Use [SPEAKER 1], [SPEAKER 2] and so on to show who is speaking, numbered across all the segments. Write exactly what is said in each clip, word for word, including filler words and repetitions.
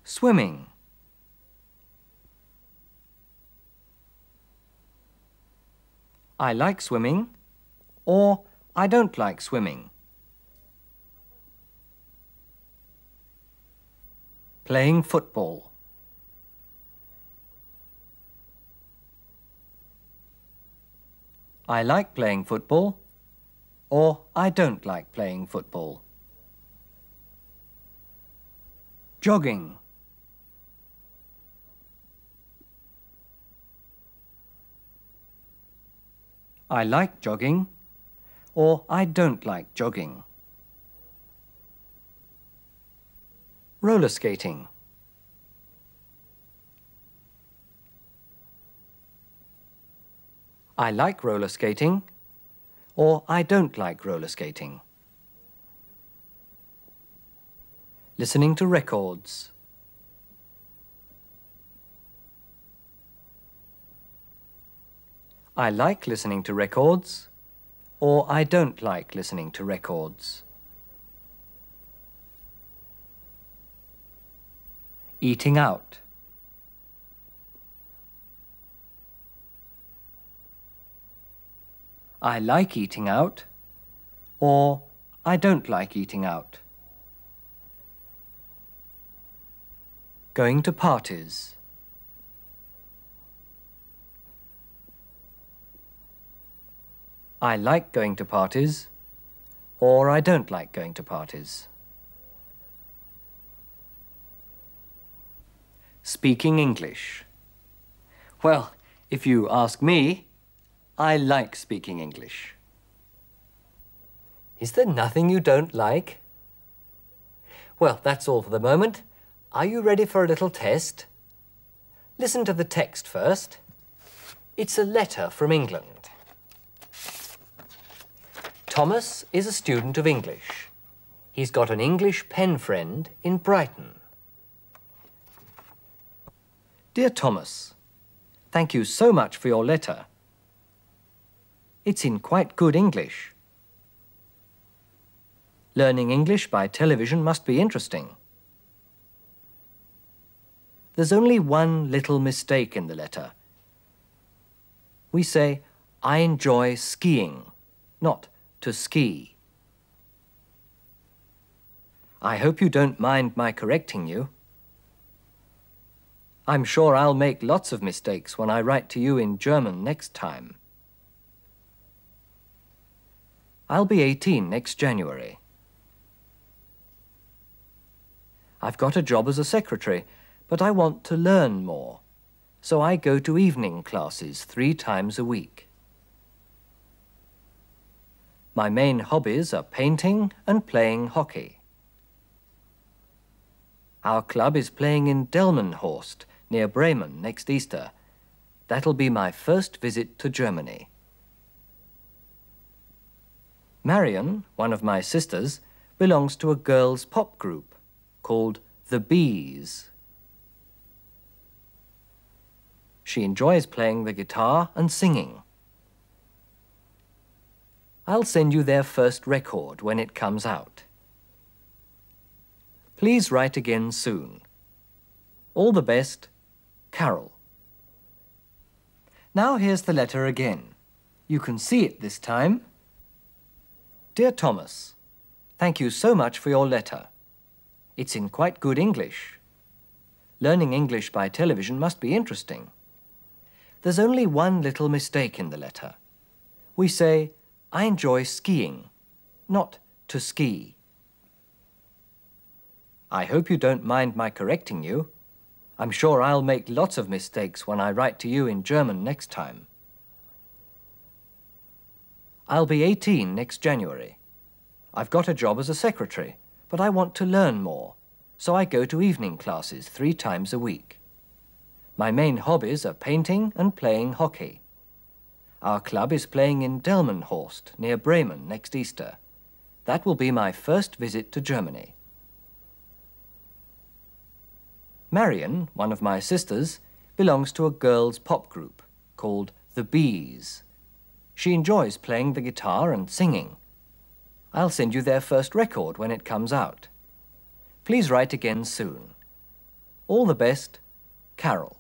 [SPEAKER 1] Swimming. I like swimming, or I don't like swimming. Playing football. I like playing football, or I don't like playing football. Jogging. I like jogging, or I don't like jogging. Roller skating. I like roller skating, or I don't like roller skating. Listening to records. I like listening to records, or I don't like listening to records. Eating out. I like eating out, or I don't like eating out. Going to parties. I like going to parties, or I don't like going to parties. Speaking English. Well, if you ask me, I like speaking English. Is there nothing you don't like? Well, that's all for the moment. Are you ready for a little test? Listen to the text first. It's a letter from England. Thomas is a student of English. He's got an English pen friend in Brighton. Dear Thomas, thank you so much for your letter. It's in quite good English. Learning English by television must be interesting. There's only one little mistake in the letter. We say, I enjoy skiing, not to ski. I hope you don't mind my correcting you. I'm sure I'll make lots of mistakes when I write to you in German next time. I'll be eighteen next January. I've got a job as a secretary, but I want to learn more, so I go to evening classes three times a week. My main hobbies are painting and playing hockey. Our club is playing in Delmenhorst, near Bremen, next Easter. That'll be my first visit to Germany. Marion, one of my sisters, belongs to a girls' pop group called The Bees. She enjoys playing the guitar and singing. I'll send you their first record when it comes out. Please write again soon. All the best, Carol. Now here's the letter again. You can see it this time. Dear Thomas, thank you so much for your letter. It's in quite good English. Learning English by television must be interesting. There's only one little mistake in the letter. We say, I enjoy skiing, not to ski. I hope you don't mind my correcting you. I'm sure I'll make lots of mistakes when I write to you in German next time. I'll be eighteen next January. I've got a job as a secretary, but I want to learn more, so I go to evening classes three times a week. My main hobbies are painting and playing hockey. Our club is playing in Delmenhorst, near Bremen, next Easter. That will be my first visit to Germany. Marion, one of my sisters, belongs to a girls' pop group called The Bees. She enjoys playing the guitar and singing. I'll send you their first record when it comes out. Please write again soon. All the best, Carol.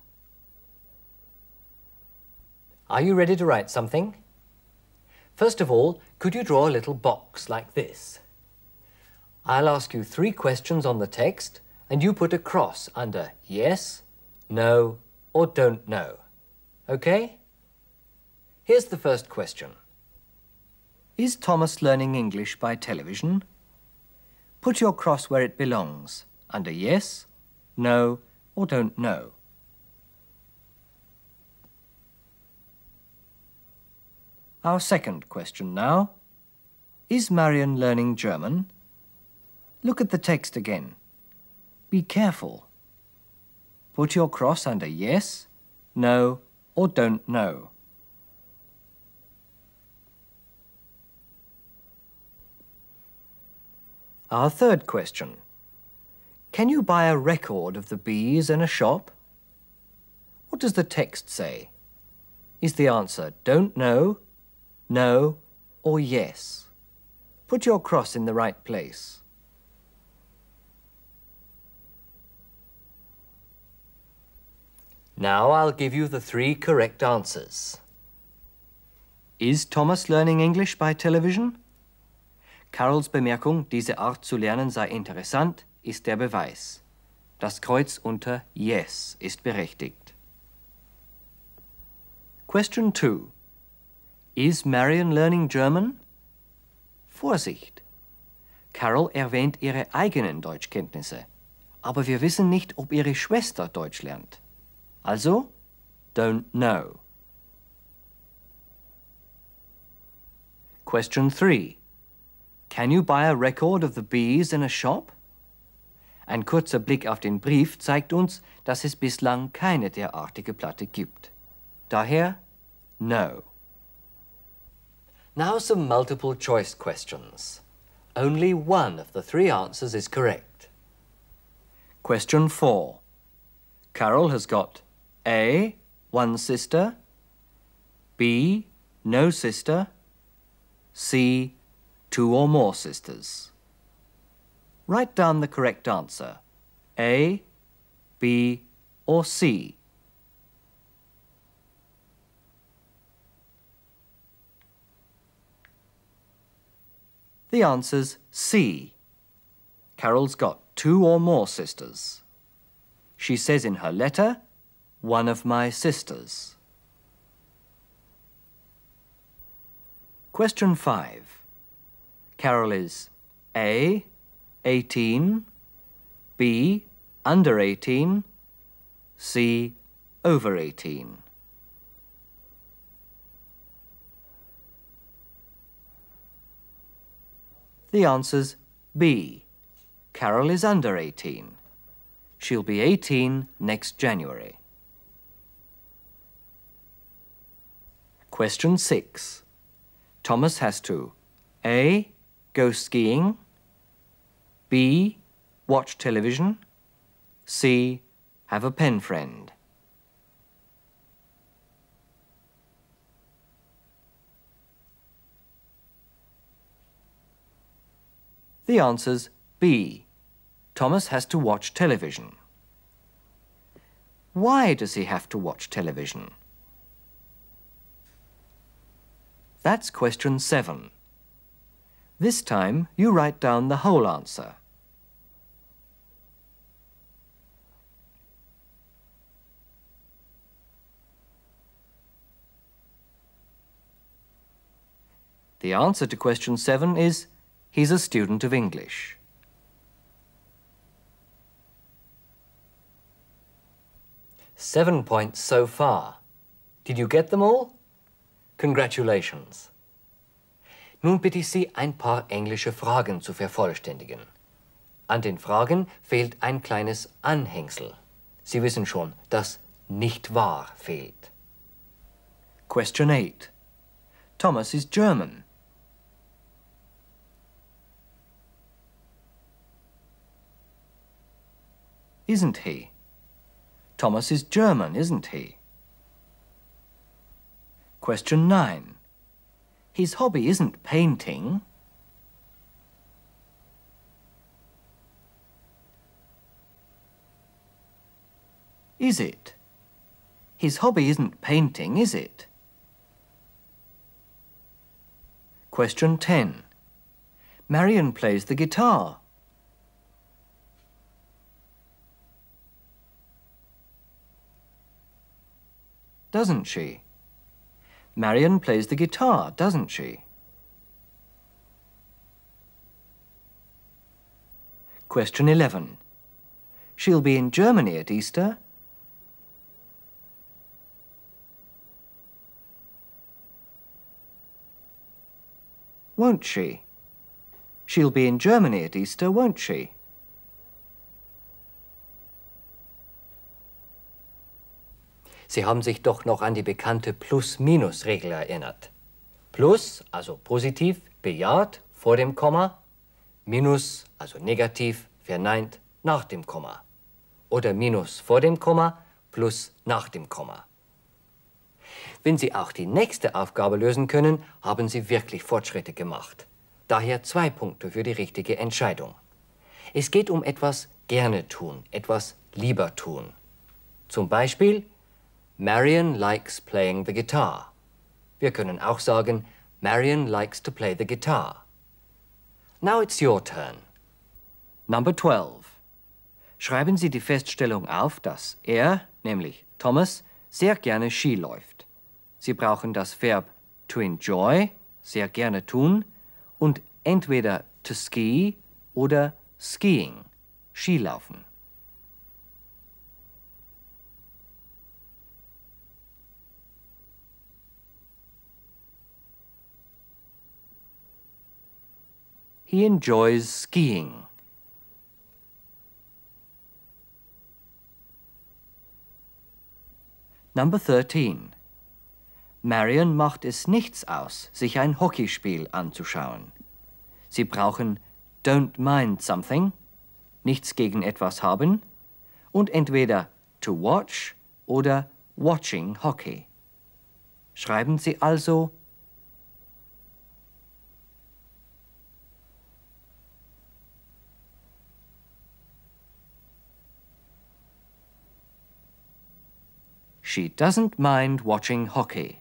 [SPEAKER 1] Are you ready to write something? First of all, could you draw a little box like this? I'll ask you three questions on the text and you put a cross under yes, no, or don't know. Okay? Here's the first question. Is Thomas learning English by television? Put your cross where it belongs, under yes, no, or don't know. Our second question now. Is Marion learning German? Look at the text again. Be careful. Put your cross under yes, no, or don't know. Our third question. Can you buy a record of the bees in a shop? What does the text say? Is the answer don't know, no, or yes? Put your cross in the right place. Now I'll give you the three correct answers. Is Thomas learning English by television? Carols Bemerkung, diese Art zu lernen sei interessant, ist der Beweis. Das Kreuz unter Yes ist berechtigt. Question two. Is Marion learning German? Vorsicht! Carol erwähnt ihre eigenen Deutschkenntnisse, aber wir wissen nicht, ob ihre Schwester Deutsch lernt. Also, don't know. Question three. Can you buy a record of the bees in a shop? Ein kurzer Blick auf den Brief zeigt uns, dass es bislang keine derartige Platte gibt. Daher, no. Now some multiple choice questions. Only one of the three answers is correct. Question four. Carol has got A, one sister, B, no sister, C, two or more sisters. Write down the correct answer, A, B, or C. The answer's C. Carol's got two or more sisters. She says in her letter, one of my sisters. Question five. Carol is A, eighteen, B, under eighteen, C, over eighteen. The answer's B. Carol is under eighteen. She'll be eighteen next January. Question six. Thomas has to A, go skiing, B, watch television, C, have a pen friend. The answer's B. Thomas has to watch television. Why does he have to watch television? That's question seven. This time, you write down the whole answer. The answer to question seven is, he's a student of English. Seven points so far. Did you get them all? Congratulations. Nun bitte ich Sie, ein paar englische Fragen zu vervollständigen. An den Fragen fehlt ein kleines Anhängsel. Sie wissen schon, das nicht wahr fehlt. Question eight. Thomas is German. Isn't he? Thomas is German, isn't he? Question nine. His hobby isn't painting. is it? His hobby isn't painting, is it? Question ten. Marion plays the guitar. Doesn't she? Marion plays the guitar, doesn't she? Question eleven. She'll be in Germany at Easter. Won't she? She'll be in Germany at Easter, won't she? Sie haben sich doch noch an die bekannte Plus-Minus-Regel erinnert. Plus, also positiv, bejaht, vor dem Komma. Minus, also negativ, verneint, nach dem Komma. Oder Minus vor dem Komma, Plus nach dem Komma. Wenn Sie auch die nächste Aufgabe lösen können, haben Sie wirklich Fortschritte gemacht. Daher zwei Punkte für die richtige Entscheidung. Es geht um etwas gerne tun, etwas lieber tun. Zum Beispiel, Marion likes playing the guitar. Wir können auch sagen, Marion likes to play the guitar. Now it's your turn. Number twelve. Schreiben Sie die Feststellung auf, dass er, nämlich Thomas, sehr gerne Ski läuft. Sie brauchen das Verb to enjoy, sehr gerne tun, und entweder to ski oder skiing, Skilaufen. He enjoys skiing. Number thirteen. Marion macht es nichts aus, sich ein Hockeyspiel anzuschauen. Sie brauchen don't mind something, nichts gegen etwas haben, und entweder to watch oder watching hockey. Schreiben Sie also She doesn't mind watching hockey.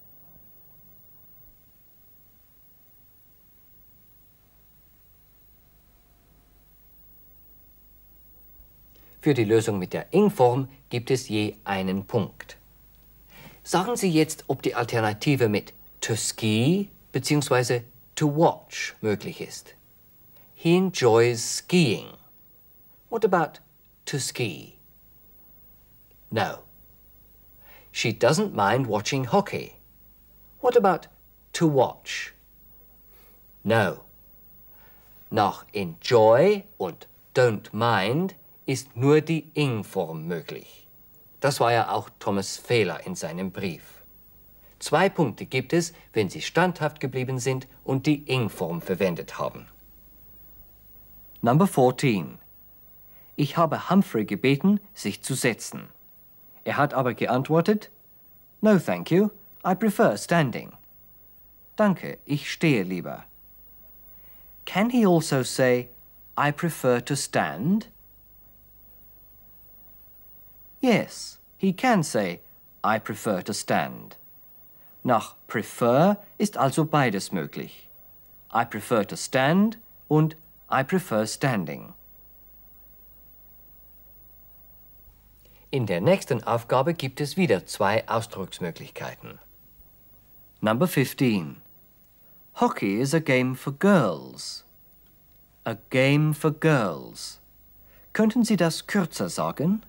[SPEAKER 1] Für die Lösung mit der Ing-Form gibt es je einen Punkt. Sagen Sie jetzt, ob die Alternative mit to ski bzw. to watch möglich ist. He enjoys skiing. What about to ski? No. She doesn't mind watching hockey. What about to watch? No. Nach enjoy und don't mind ist nur die Ing-Form möglich. Das war ja auch Thomas' Fehler in seinem Brief. Zwei Punkte gibt es, wenn Sie standhaft geblieben sind und die Ing-Form verwendet haben. Number fourteen. Ich habe Humphrey gebeten, sich zu setzen. Er hat aber geantwortet, no thank you, I prefer standing. Danke, ich stehe lieber. Can he also say, I prefer to stand? Yes, he can say, I prefer to stand. Nach prefer ist also beides möglich. I prefer to stand und I prefer standing. In der nächsten Aufgabe gibt es wieder zwei Ausdrucksmöglichkeiten. Number fifteen. Hockey is a game for girls. A game for girls. Könnten Sie das kürzer sagen?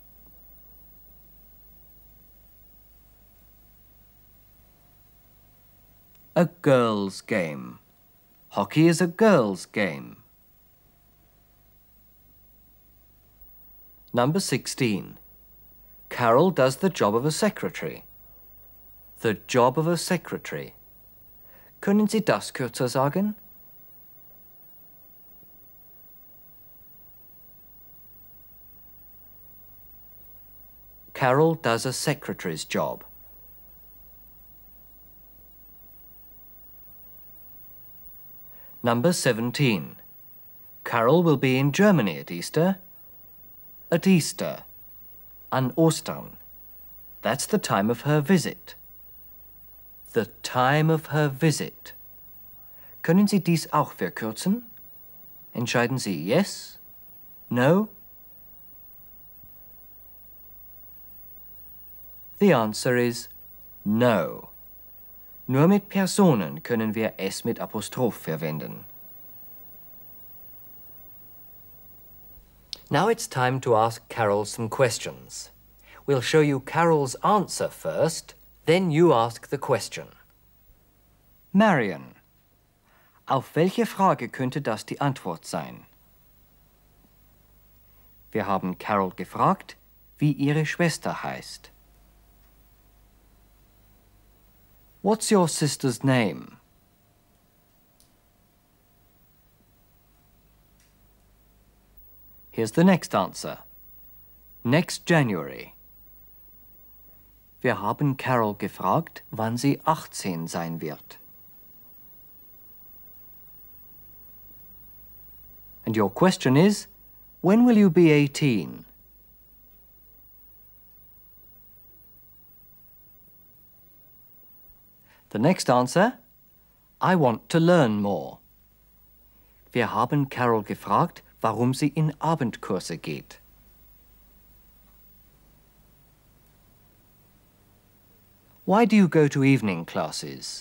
[SPEAKER 1] A girls' game. Hockey is a girls' game. Number sixteen. Carol does the job of a secretary. The job of a secretary. Können Sie das kürzer sagen? Carol does a secretary's job. Number seventeen. Carol will be in Germany at Easter. At Easter. An Ostern. That's the time of her visit. The time of her visit. Können Sie dies auch verkürzen? Entscheiden Sie yes? No? The answer is no. Nur mit Personen können wir es mit Apostroph verwenden. Now it's time to ask Carol some questions. We'll show you Carol's answer first, then you ask the question. Marion, auf welche Frage könnte das die Antwort sein? Wir haben Carol gefragt, wie ihre Schwester heißt. What's your sister's name? Here's the next answer. Next January. Wir haben Carol gefragt, wann sie achtzehn sein wird. And your question is, when will you be eighteen? The next answer, I want to learn more. Wir haben Carol gefragt, warum sie in Abendkurse geht. Why do you go to evening classes?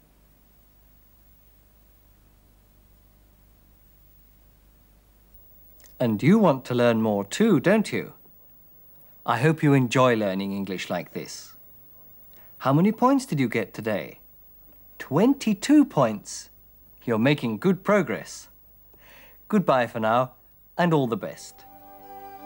[SPEAKER 1] And you want to learn more too, don't you? I hope you enjoy learning English like this. How many points did you get today? twenty-two points. You're making good progress. Goodbye for now, and all the best.